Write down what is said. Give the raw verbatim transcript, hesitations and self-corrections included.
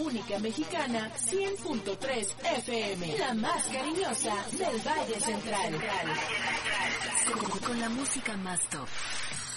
única mexicana, cien punto tres F M, la más cariñosa del Valle Central. Con, con la música más top.